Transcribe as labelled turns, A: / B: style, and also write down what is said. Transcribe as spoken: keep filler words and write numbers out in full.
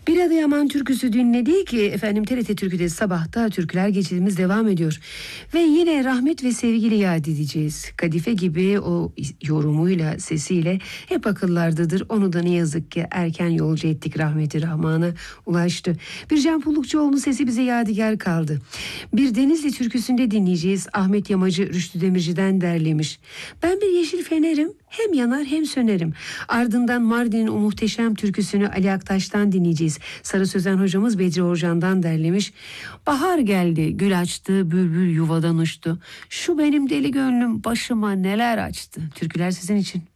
A: Bir Adıyaman türküsü dinledik. Efendim T R T Türkü'de sabahta türküler geçidimiz devam ediyor. Ve yine rahmet ve sevgiyle yad edeceğiz. Kadife gibi o yorumuyla, sesiyle hep akıllardadır. Onu da ne yazık ki erken yolcu ettik, rahmeti rahmana ulaştı. Bir Can Pullukçuoğlu'nun sesi bize yadigar kaldı. Bir Denizli türküsünde dinleyeceğiz. Ahmet Yamacı Rüştü Demirci'den derlemiş. Ben bir yeşil fenerim, hem yanar hem sönerim. Ardından Mardin'in o muhteşem türküsünü Ali Aktaş'tan dinleyeceğiz. Sarı Sözen hocamız Bedri Orcan'dan derlemiş. Bahar geldi, gül açtı, bülbül yuvadan uçtu. Şu benim deli gönlüm başıma neler açtı. Türküler sizin için.